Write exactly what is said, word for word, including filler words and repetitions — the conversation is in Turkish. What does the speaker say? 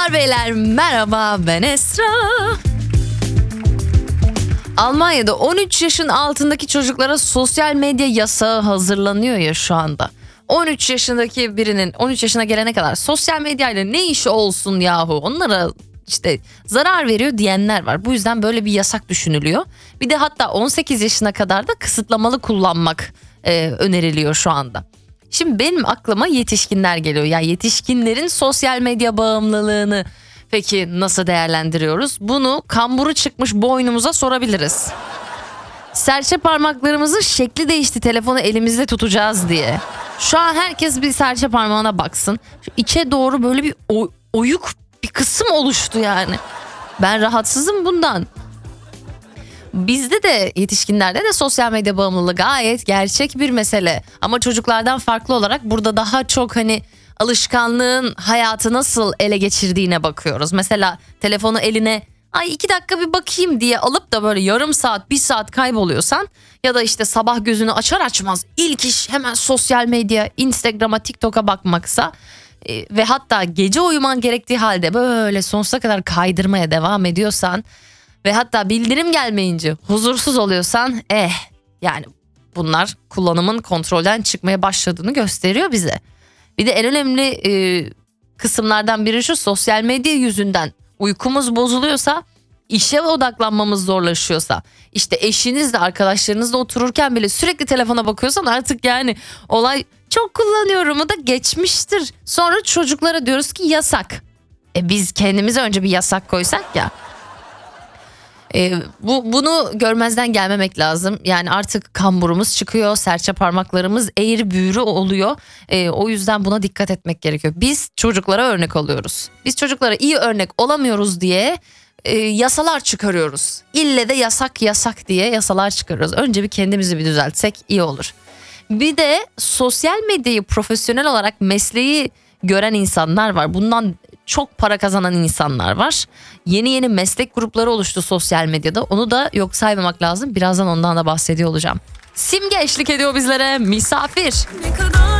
Hanımlar beyler merhaba, ben Esra. Almanya'da on üç yaşın altındaki çocuklara sosyal medya yasağı hazırlanıyor ya şu anda. on üç yaşındaki birinin on üç yaşına gelene kadar sosyal medyayla ne işi olsun yahu, onlara işte zarar veriyor diyenler var. Bu yüzden böyle bir yasak düşünülüyor. Bir de hatta on sekiz yaşına kadar da kısıtlamalı kullanmak e, öneriliyor şu anda. Şimdi benim aklıma yetişkinler geliyor. Ya yetişkinlerin sosyal medya bağımlılığını peki nasıl değerlendiriyoruz? Bunu kamburu çıkmış boynumuza sorabiliriz. Serçe parmaklarımızın şekli değişti, telefonu elimizde tutacağız diye. Şu an herkes bir serçe parmağına baksın. Şu içe doğru böyle bir o- oyuk bir kısım oluştu yani. Ben rahatsızım bundan. Bizde de yetişkinlerde de sosyal medya bağımlılığı gayet gerçek bir mesele. Ama çocuklardan farklı olarak burada daha çok hani alışkanlığın hayatı nasıl ele geçirdiğine bakıyoruz. Mesela telefonu eline ay iki dakika bir bakayım diye alıp da böyle yarım saat bir saat kayboluyorsan ya da işte sabah gözünü açar açmaz ilk iş hemen sosyal medya, Instagram'a, TikTok'a bakmaksa e, ve hatta gece uyuman gerektiği halde böyle sonsuza kadar kaydırmaya devam ediyorsan ve hatta bildirim gelmeyince huzursuz oluyorsan eh yani bunlar kullanımın kontrolden çıkmaya başladığını gösteriyor bize. Bir de en önemli e, kısımlardan biri şu: sosyal medya yüzünden uykumuz bozuluyorsa, işe odaklanmamız zorlaşıyorsa, işte eşinizle arkadaşlarınızla otururken bile sürekli telefona bakıyorsan artık yani olay çok kullanıyorumu da geçmiştir. Sonra çocuklara diyoruz ki yasak. E biz kendimize önce bir yasak koysak ya. E, bu bunu görmezden gelmemek lazım. Yani artık kamburumuz çıkıyor, serçe parmaklarımız eğri büğrü oluyor. E, o yüzden buna dikkat etmek gerekiyor. Biz çocuklara örnek oluyoruz. Biz çocuklara iyi örnek olamıyoruz diye e, yasalar çıkarıyoruz. İlle de yasak yasak diye yasalar çıkarıyoruz. Önce bir kendimizi bir düzeltsek iyi olur. Bir de sosyal medyayı profesyonel olarak mesleği gören insanlar var. Bundan çok para kazanan insanlar var. Yeni yeni meslek grupları oluştu sosyal medyada. Onu da yok saymamak lazım. Birazdan ondan da bahsediyor olacağım. Simge eşlik ediyor bizlere. Misafir.